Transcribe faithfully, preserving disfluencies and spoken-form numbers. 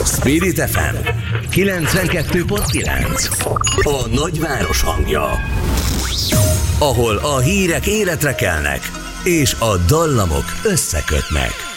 Spirit ef em kilencvenkettő pont kilenc. A nagyváros hangja. Ahol a hírek életre kelnek, és a dallamok összekötnek.